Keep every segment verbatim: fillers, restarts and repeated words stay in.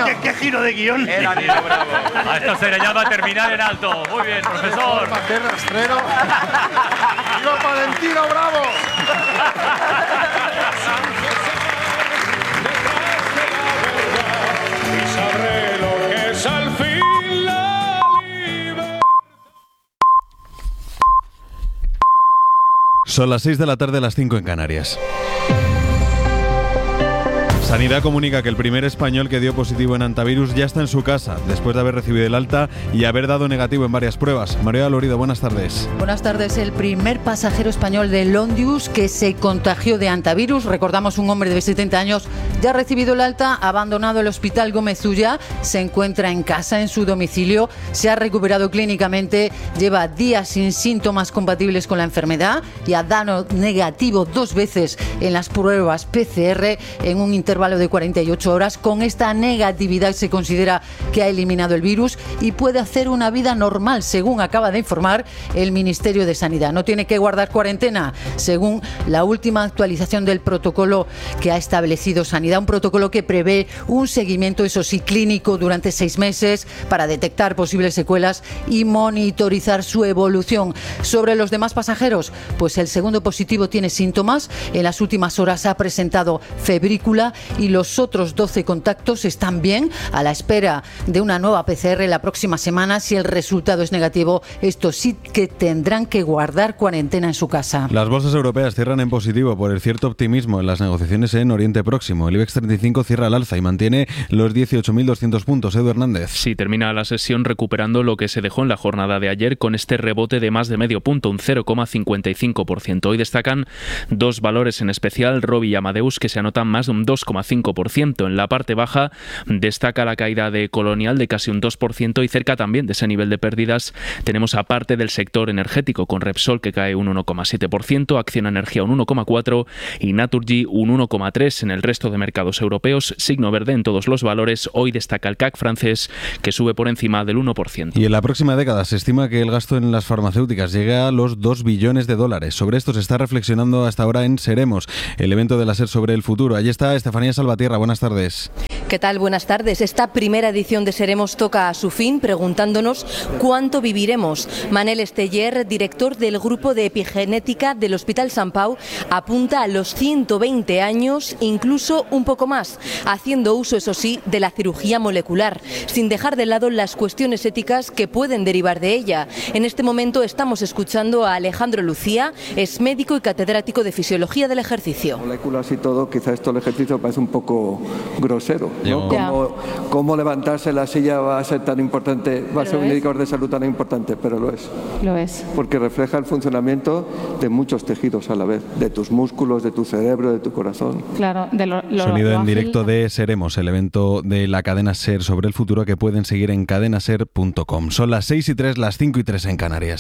¿Qué, qué giro de guión? Era Nino Bravo. A esto se le llama terminar en alto. Muy bien, profesor. ¡Qué rastrero! ¡Viva Valentino Bravo! Y sabré lo que es al fin la libertad. Son las seis de la tarde, las cinco en Canarias. Sanidad comunica que el primer español que dio positivo en hantavirus ya está en su casa, después de haber recibido el alta y haber dado negativo en varias pruebas. María Lorido, buenas tardes. Buenas tardes. El primer pasajero español de Londius que se contagió de hantavirus, recordamos un hombre de setenta años, ya ha recibido el alta, ha abandonado el hospital Gómez Ulla, se encuentra en casa, en su domicilio, se ha recuperado clínicamente, lleva días sin síntomas compatibles con la enfermedad y ha dado negativo dos veces en las pruebas P C R en un intervalo de cuarenta y ocho horas. Con esta negatividad se considera que ha eliminado el virus y puede hacer una vida normal, según acaba de informar el Ministerio de Sanidad. No tiene que guardar cuarentena, según la última actualización del protocolo que ha establecido Sanidad, un protocolo que prevé un seguimiento, eso sí, clínico durante seis meses para detectar posibles secuelas y monitorizar su evolución. Sobre los demás pasajeros, pues el segundo positivo tiene síntomas, en las últimas horas ha presentado febrícula y los otros doce contactos están bien, a la espera de una nueva P C R la próxima semana. Si el resultado es negativo, estos sí que tendrán que guardar cuarentena en su casa. Las bolsas europeas cierran en positivo por el cierto optimismo en las negociaciones en Oriente Próximo. El IBEX treinta y cinco cierra al alza y mantiene los dieciocho mil doscientos puntos. Edu Hernández. Sí, termina la sesión recuperando lo que se dejó en la jornada de ayer con este rebote de más de medio punto, un cero coma cincuenta y cinco por ciento. Hoy destacan dos valores en especial, Robi y Amadeus, que se anotan más de un dos coma cinco por ciento. En la parte baja destaca la caída de Colonial de casi un dos por ciento y cerca también de ese nivel de pérdidas tenemos aparte del sector energético con Repsol que cae un uno coma siete por ciento, Acciona Energía un uno coma cuatro por ciento y Naturgy un uno coma tres por ciento. En el resto de mercados europeos, signo verde en todos los valores. Hoy destaca el C A C francés que sube por encima del uno por ciento. Y en la próxima década se estima que el gasto en las farmacéuticas llegue a los dos billones de dólares. Sobre esto se está reflexionando hasta ahora en Seremos, el evento de la SER sobre el futuro. Allí está Estefanía Salvatierra, buenas tardes. ¿Qué tal? Buenas tardes. Esta primera edición de Seremos toca a su fin preguntándonos cuánto viviremos. Manel Esteller, director del Grupo de Epigenética del Hospital Sant Pau, apunta a los ciento veinte años, incluso un poco más, haciendo uso, eso sí, de la cirugía molecular, sin dejar de lado las cuestiones éticas que pueden derivar de ella. En este momento estamos escuchando a Alejandro Lucía, es médico y catedrático de Fisiología del Ejercicio. Moléculas y todo, quizá esto el ejercicio parece un poco grosero, ¿no? ¿Cómo, ¿Cómo levantarse la silla va a ser tan importante, va a ser un indicador de salud tan importante? Pero lo es. Lo es. Porque refleja el funcionamiento de muchos tejidos a la vez, de tus músculos, de tu cerebro, de tu corazón. Claro, de lo, lo Sonido lo en ágil. directo de Seremos, el evento de la cadena SER sobre el futuro que pueden seguir en cadena ser punto com. Son las seis y tres, las cinco y tres en Canarias.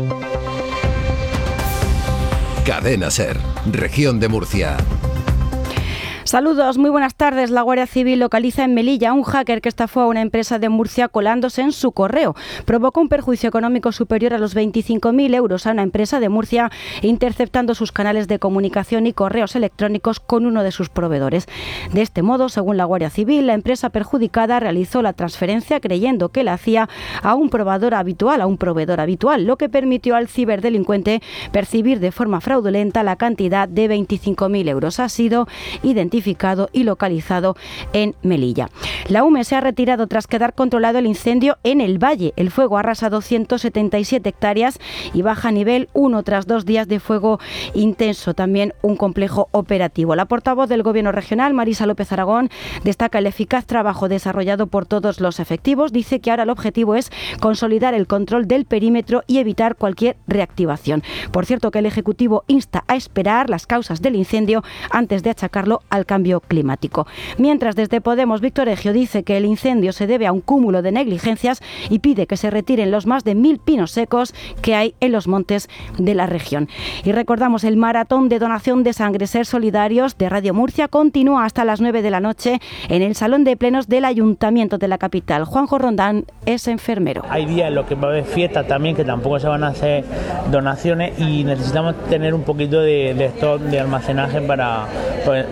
Cadena SER, Región de Murcia. Saludos, muy buenas tardes. La Guardia Civil localiza en Melilla a un hacker que estafó a una empresa de Murcia colándose en su correo. Provocó un perjuicio económico superior a los veinticinco mil euros a una empresa de Murcia, interceptando sus canales de comunicación y correos electrónicos con uno de sus proveedores. De este modo, según la Guardia Civil, la empresa perjudicada realizó la transferencia creyendo que la hacía a un proveedor habitual, a un proveedor habitual, lo que permitió al ciberdelincuente percibir de forma fraudulenta la cantidad de veinticinco mil euros. Ha sido identificado y localizado en Melilla. La U M E se ha retirado tras quedar controlado el incendio en el Valle. El fuego ha arrasado ciento setenta y siete hectáreas y baja a nivel uno tras dos días de fuego intenso. También un complejo operativo. La portavoz del Gobierno regional, Marisa López Aragón, destaca el eficaz trabajo desarrollado por todos los efectivos. Dice que ahora el objetivo es consolidar el control del perímetro y evitar cualquier reactivación. Por cierto, que el Ejecutivo insta a esperar las causas del incendio antes de achacarlo al cambio climático. Mientras, desde Podemos, Víctor Egio dice que el incendio se debe a un cúmulo de negligencias y pide que se retiren los más de mil pinos secos que hay en los montes de la región. Y recordamos, el maratón de donación de sangre Ser Solidarios de Radio Murcia continúa hasta las nueve de la noche en el Salón de Plenos del Ayuntamiento de la capital. Juanjo Rondán es enfermero. Hay días en los que va a haber fiestas también, que tampoco se van a hacer donaciones y necesitamos tener un poquito de, de stock, de almacenaje para pues, las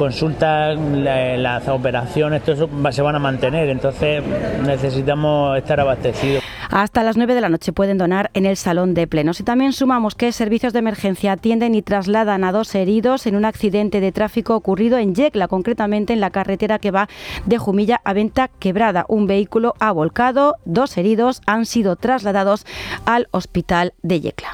consultas, la, las operaciones, todo eso va, se van a mantener, entonces necesitamos estar abastecidos. Hasta las nueve de la noche pueden donar en el salón de plenos. Y también sumamos que servicios de emergencia atienden y trasladan a dos heridos en un accidente de tráfico ocurrido en Yecla, concretamente en la carretera que va de Jumilla a Venta Quebrada. Un vehículo ha volcado, dos heridos han sido trasladados al hospital de Yecla.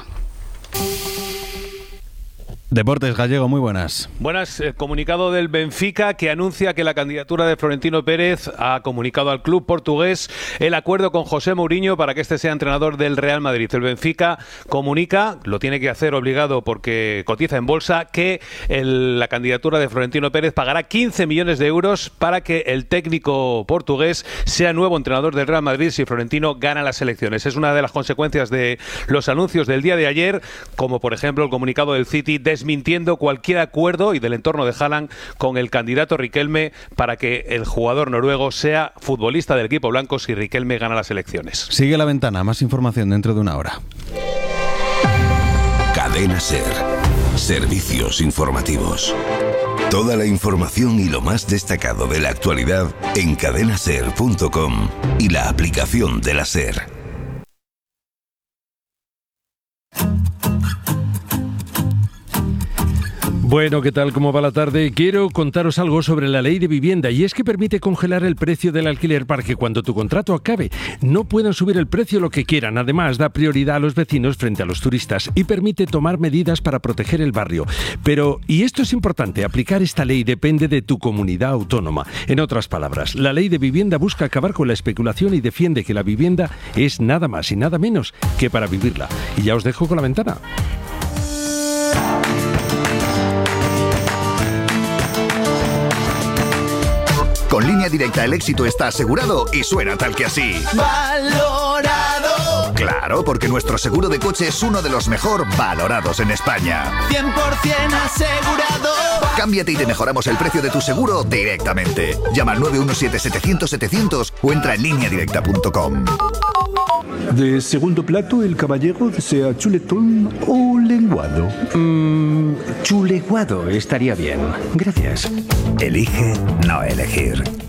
Deportes, Gallego, muy buenas. Buenas. Eh, comunicado del Benfica que anuncia que la candidatura de Florentino Pérez ha comunicado al club portugués el acuerdo con José Mourinho para que este sea entrenador del Real Madrid. El Benfica comunica, lo tiene que hacer obligado porque cotiza en bolsa, que el, la candidatura de Florentino Pérez pagará quince millones de euros para que el técnico portugués sea nuevo entrenador del Real Madrid si Florentino gana las elecciones. Es una de las consecuencias de los anuncios del día de ayer, como por ejemplo el comunicado del City de desmintiendo cualquier acuerdo y del entorno de Haaland con el candidato Riquelme para que el jugador noruego sea futbolista del equipo blanco si Riquelme gana las elecciones. Sigue La Ventana, más información dentro de una hora. Cadena SER. Servicios informativos. Toda la información y lo más destacado de la actualidad en cadena ser punto com y la aplicación de la SER. Bueno, ¿qué tal? ¿Cómo va la tarde? Quiero contaros algo sobre la ley de vivienda, y es que permite congelar el precio del alquiler para que cuando tu contrato acabe no puedan subir el precio lo que quieran. Además, da prioridad a los vecinos frente a los turistas y permite tomar medidas para proteger el barrio. Pero, y esto es importante, aplicar esta ley depende de tu comunidad autónoma. En otras palabras, la ley de vivienda busca acabar con la especulación y defiende que la vivienda es nada más y nada menos que para vivirla. Y ya os dejo con La Ventana. Con Línea Directa el éxito está asegurado y suena tal que así. ¡Valorado! Claro, porque nuestro seguro de coche es uno de los mejor valorados en España. cien por ciento asegurado. Cámbiate y te mejoramos el precio de tu seguro directamente. Llama al nueve uno siete setecientos setecientos o entra en línea directa punto com. De segundo plato, el caballero desea chuletón o lenguado. Mm, chuleguado estaría bien. Gracias. Elige no elegir.